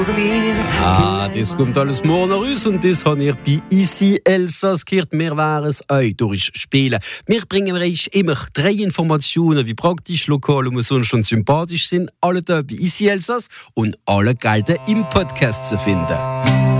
Das kommt alles morgen raus und das habe ich bei Easy Elsass gehört. Wir werden es euch durchspielen. Wir bringen euch immer 3 Informationen, wie praktisch, lokal und sonst schon sympathisch sind. Alle da bei Easy Elsass und alle gelten im Podcast zu finden.